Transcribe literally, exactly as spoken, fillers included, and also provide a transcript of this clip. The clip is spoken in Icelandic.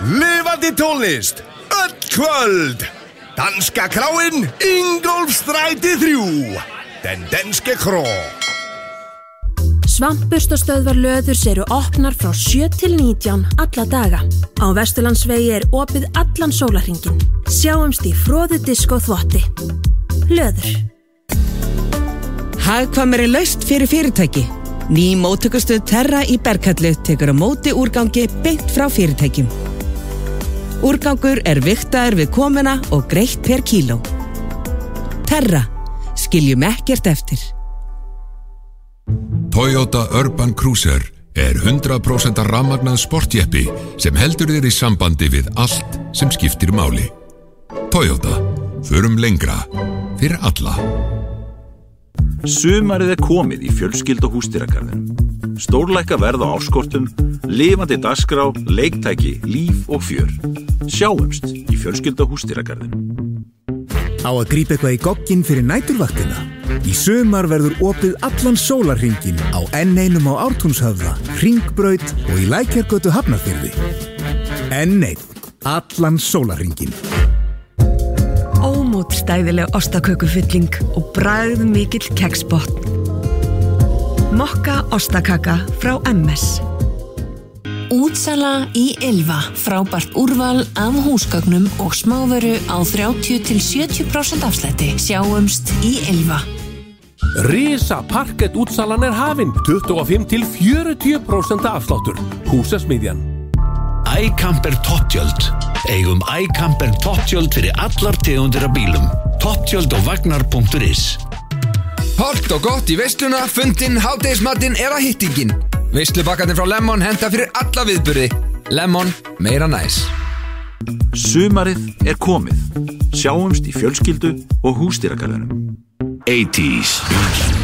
Lifandi tónlist, öll kvöld. Danska kráin, Ingólfsstræti þrjú. Den danske krå. Svampburstastöðvar Löðurs eru opnar frá sjö til nítján alla daga. Á Vesturlandsvegi er opið allan sólarhringinn. Sjáumst í froðu disko þvotti. Löður. Hagkvæmari lausn fyrir fyrirtæki. Ný móttökustöð Terra í Berghellu tekur á móti úrgangi beint frá fyrirtækjum. Úrgangur er vigtaður við komuna og greitt per kíló. Terra. Skiljum ekkert eftir. Toyota Urban Cruiser er hundrað prósent rafmagnað sportjeppi sem heldur þér í sambandi við allt sem skiptir máli. Toyota. Förum lengra. Fyrir alla. Sumarið er komið í fjölskyldu- og húsdýragarðinum. Stórlækka verð á árskortum, lifandi dagskrá, leiktæki, líf og fjör. Sjáumst í fjölskyldu- og húsdýragarðinum. Á að grípa eitthvað í gogginn fyrir næturvaktina? Í sumar verður opið allan sólarhringinn á N eins á Ártúnshöfða, Hringbraut og í Lækjargötu Hafnarfirði. N eins, allan sólarhringinn. Ómótstæðileg ostakökufylling og bragð mikill keksbotn. Mokka ostakaka frá M S. Útsala í Ylva. Frábært úrval af húsgögnum og smávöru á þrjátíu til sjötíu prósent afslætti. Sjáumst í Ylva. Risa parkett útsalan er hafin. tuttugu og fimm til fjörutíu prósent afsláttur. Húsasmiðjan. iCamper topptjöld. Eigum iCamper topptjöld fyrir allar tegundir af bílum. topptjöld og vagnar punktur is. Holt og gott í veisluna, fundinn, hádegismatinn eða hittingin. Veislubakkarnir frá Lemon henta fyrir alla viðburði. Lemon, meira næs. Sumarið er komið. Sjáumst í fjölskyldu- og húsdýragarðinum. eighties.